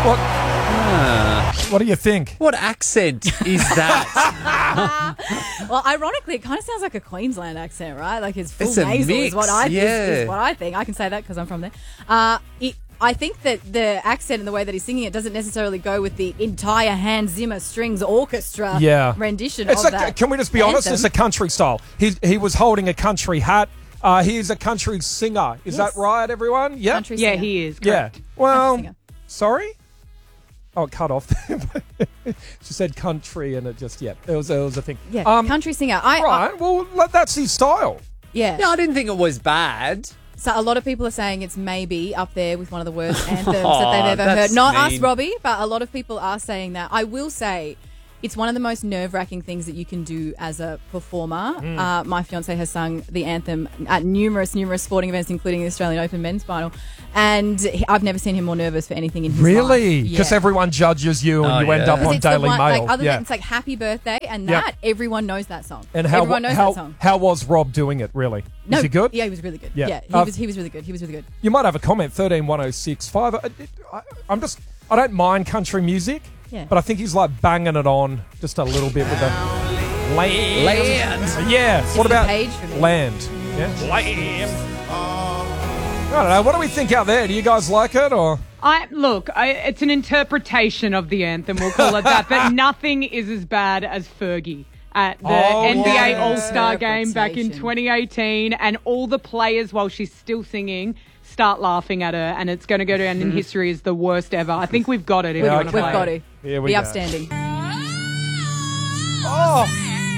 What do you think? What accent is that? Well, ironically, it kind of sounds like a Queensland accent, right? Like his full It's a nasal mix, is what I yeah. is what I think. I can say that because I'm from there. I think that the accent and the way that he's singing it doesn't necessarily go with the entire Hans Zimmer strings orchestra rendition It's of that. Can we just be honest? It's a country style. He was holding a country hat. He's a country singer. Is that right, everyone? Yeah. Country singer. Yeah, he is. Yeah. Correct. Well, Country singer. sorry? Oh, it cut off. She said country and it just, it was a thing. Yeah, country singer. Right, well, that's his style. Yeah. No, I didn't think it was bad. So a lot of people are saying it's maybe up there with one of the worst anthems that they've ever that's heard. Not us, mean. Robbie, but a lot of people are saying that. I will say it's one of the most nerve-wracking things that you can do as a performer. My fiancé has sung the anthem at numerous sporting events, including the Australian Open men's final. And I've never seen him more nervous for anything in his life. Really? Because Yeah. everyone judges you and you end up on It's the Daily one, Mail. like, other than it's like Happy Birthday and that, everyone knows that song. And everyone knows that song. how was Rob doing it, really? No, Was he good? Yeah, he was really good. Yeah. Yeah, he was really good. He was really good. You might have a comment, 131065. I don't mind country music, but I think he's like banging it on just a little bit with the land. Yeah. What about page for me. land? Yeah. Land. I don't know. What do we think out there? Do you guys like it or? It's an interpretation of the anthem, we'll call it that, but nothing is as bad as Fergie at the NBA All-Star game back in 2018, and all the players, while she's still singing, start laughing at her, and it's going to go down in history as the worst ever. I think we've got it. We've got to. Here we Be go. upstanding. Oh!